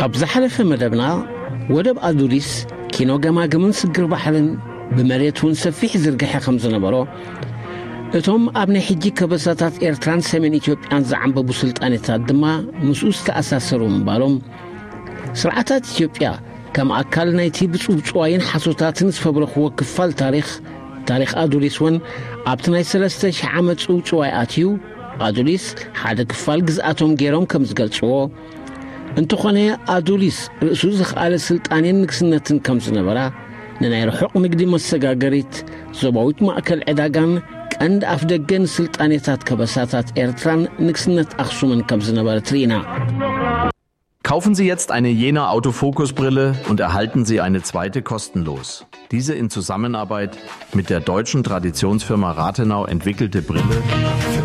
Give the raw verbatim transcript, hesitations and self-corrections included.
ኣብ ዝሓለፈ መደብና ወደብ ኣዱሊስ ኪኖ ገማግምን ስግር ባሕርን ብመሬቱን ሰፊሕ ዝርግሐ ከም ዝነበሮ እቶም ኣብ ናይ ሕጂ ከበሳታት ኤርትራን ሰሜን ኢትዮጵያን ዝዓንበቡ ስልጣኔታት ድማ ምስኡ ዝተኣሳሰሩ ምባሎም ስርዓታት ኢትዮጵያ ከም ኣካል ናይቲ ብፅውፅዋይን ሓሶታትን ዝፈብረኽዎ ክፋል ታሪኽ ታሪኽ ኣዱሊስ ውን ኣብቲ ናይ ሰለስተ ሽሕ ዓመት ፅውፅዋይ ኣትዩ ኣዱሊስ ሓደ ክፋል ግዝኣቶም ገይሮም ከም ዝገልጽዎ እንተኾነ ኣዱሊስ ርእሱ ዝኽኣለ ስልጣኔን ንግስነትን ከም ዝነበራ ንናይ ርሑቕ ንግዲ መሰጋገሪት ዞባዊት ማእከል ዕዳጋን ቀንድ ኣፍ ደገን ስልጣኔታት ከበሳታት ኤርትራን ንግስነት ኣኽሱምን ከም ዝነበረት ርኢና። Kaufen Sie jetzt eine Jena Autofokus-Brille und erhalten Sie eine zweite kostenlos. Diese in Zusammenarbeit mit der deutschen Traditionsfirma Rathenau entwickelte Brille